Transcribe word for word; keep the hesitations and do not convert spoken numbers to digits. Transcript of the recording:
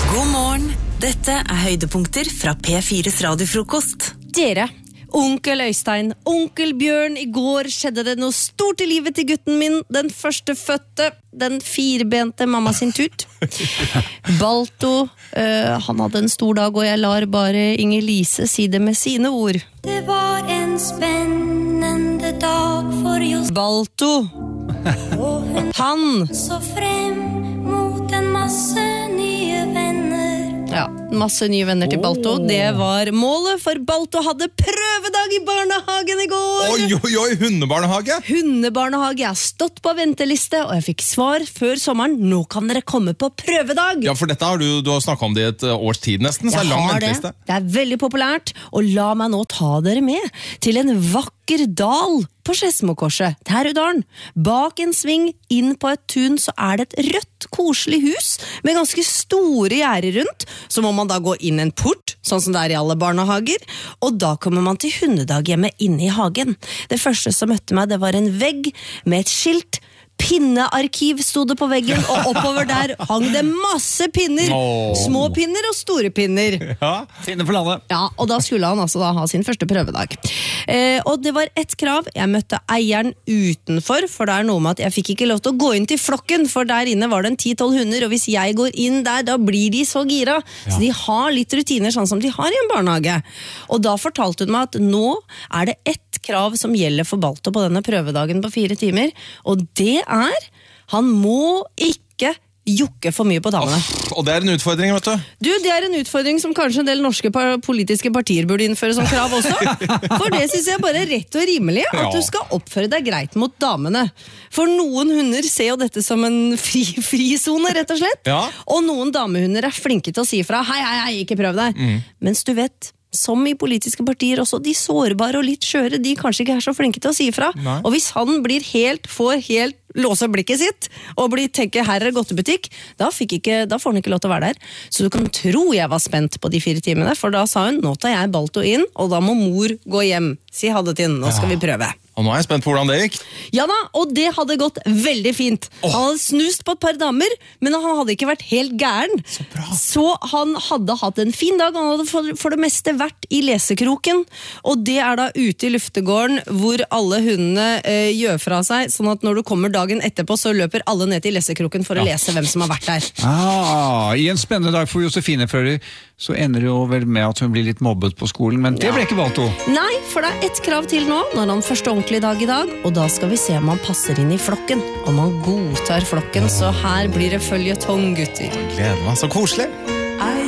God morgen, dette er høydepunkter fra P fires radiofrokost. Dere, onkel Øystein, onkel Bjørn, i går skjedde det noe stort i livet til gutten min, den første fødte, den firbente mamma sin tut. Balto, øh, han hadde en stor dag, og jeg lar bare Inger-Lise si det med sine ord. Det var en spennende dag for just Balto, han, så frem mot en masse nye venner. ja, masse nye venner til Balto. Det var målet, for Balto hadde prøvedag i barnehagen i går. Oi, oi, oi, hundebarnehage? Hundebarnehage, jeg har stått på venteliste, og jeg fikk svar før sommeren. Nå kan dere komme på prøvedag. Ja, for dette har du, du har snakket om det i et års tid nesten, så Jeg er lang har det. venteliste. Det er veldig populært, og la meg nå ta dere med til en vakker dal på Skedsmokorset, Terudalen. Bak en sving, inn på et tun, så er det et rødt, koselig hus med ganske store gjerder rundt. Så må man da gå inn en port, sånn som det er i alle barnehager, og da kommer man til hundedaghjemmet inne i hagen. Det første som møtte meg, det var en vegg med et skilt. Pinnearkiv stod det på veggen, og oppover der hang det masse pinner. Åh. Små pinner og store pinner. Ja. Finne for landet. Ja, og da skulle han altså da ha sin første prøvedag. Eh, og det var ett krav. Jeg møtte eieren utenfor, for det er noe med at jeg fikk ikke lov til å gå inn til flokken, for der inne var det en ti tolv hunder, og hvis jeg går inn der, da blir de så gira. Ja. Så de har litt rutiner, sånn som de har i en barnehage. Og da fortalte hun meg at nå er det ett krav som gjelder for Balto på denne prøvedagen på fire timer, og det er, han må ikke jukke for mye på damene. Oh, og det er en utfordring, vet du. Du, det er en utfordring som kanskje en del norske par- politiske partier burde innføre som krav også. For det synes jeg bare er rett og rimelig, at Ja. du skal oppføre deg greit mot damene. For noen hunder ser jo dette som en fri, frizone, rett og slett. Ja. Og noen damehunder er flinke til å si fra, hei, hei, hei, ikke prøv deg. Mm. Mens du vet, som i politiske partier også, de sårbare og litt skjøre, de kanskje ikke er så flinke til å si fra. Nei. Og hvis han blir helt, får helt låse blikket sitt, og blir tenke her er godtebutikk, da, fikk ikke, da får han ikke lov til å være der. Så du kan tro jeg var spent på de fire timene, for da sa hun, nå tar jeg Balto inn, og da må mor gå hjem. Si ha det til, nå skal vi prøve. Og nå er jeg spent på hvordan det gikk. Ja da, og det hadde gått veldig fint. Han hadde snust på et par damer, men han hadde ikke vært helt gæren. Så bra. Så han hadde hatt en fin dag, han hadde for, for det meste vært i lesekroken, og det er da ute i luftegården, hvor alle hundene eh, gjør fra seg, sånn at når du kommer dagen etterpå, så løper alle ned til lesekroken for å lese hvem som har vært der. Ah, I en spennende dag for Josefine Fører, så ender det jo vel med at hun blir litt mobbet på skolen, men det ble ikke Balto. Nei, for det er ett krav til nå, når han første ordentlige dag i dag, og da skal vi se om han passer inn i flokken, om han godtar flokken, så her blir det føljetong, gutter. Gleder meg, så koselig. I